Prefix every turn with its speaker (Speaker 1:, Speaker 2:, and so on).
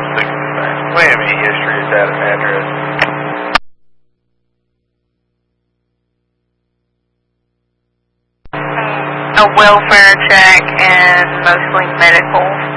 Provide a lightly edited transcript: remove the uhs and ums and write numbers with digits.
Speaker 1: We have any history of that address.
Speaker 2: A welfare check and mostly medical.